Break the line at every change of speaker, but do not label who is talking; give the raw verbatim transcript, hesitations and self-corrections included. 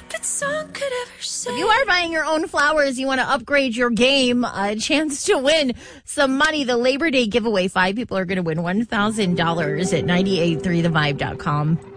stupid song could ever say.
If you are buying your own flowers, you want to upgrade your game, a chance to win some money. The Labor Day giveaway, five people are going to win one thousand dollars at nine eight three the vibe dot com.